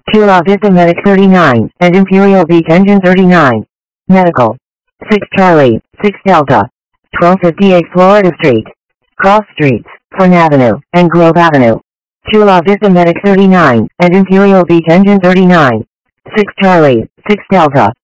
Chula Vista Medic 39, and Imperial Beach Engine 39. Medical. 6 Charlie, 6 Delta. 1258 Florida Street. Cross Streets, Fern Avenue, and Grove Avenue. Chula Vista Medic 39, and Imperial Beach Engine 39. 6 Charlie, 6 Delta.